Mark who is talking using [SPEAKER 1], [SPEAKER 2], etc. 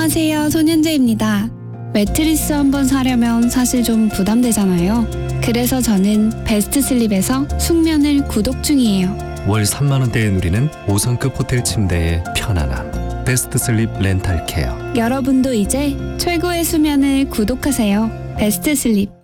[SPEAKER 1] 안녕하세요, 손현재입니다. 매트리스 한번 사려면 사실 좀 부담되잖아요. 그래서 저는 베스트 슬립에서 숙면을 구독 중이에요.
[SPEAKER 2] 월 3만 원대에 누리는 5성급 호텔 침대의 편안함. 베스트 슬립 렌탈 케어.
[SPEAKER 1] 여러분도 이제 최고의 수면을 구독하세요. 베스트 슬립.